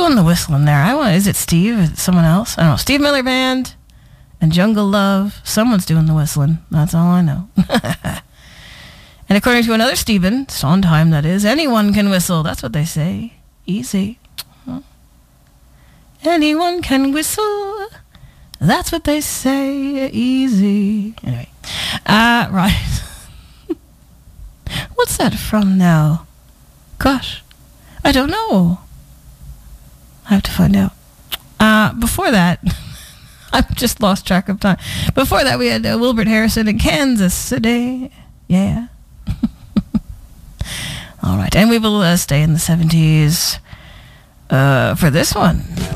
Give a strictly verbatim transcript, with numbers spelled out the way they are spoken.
doing the whistling there? I want. Is it Steve? Is it someone else? I don't know. Steve Miller Band and Jungle Love. Someone's doing the whistling. That's all I know. And according to another Stephen, Sondheim that is, anyone can whistle. That's what they say. Easy. Huh? Anyone can whistle. That's what they say. Easy. Anyway. Uh, right. What's that from now? Gosh. I don't know. I have to find out. Uh, before that, I've just lost track of time. Before that, we had uh, Wilbert Harrison in Kansas City. Yeah. All right, and we will uh, stay in the seventies uh, for this one.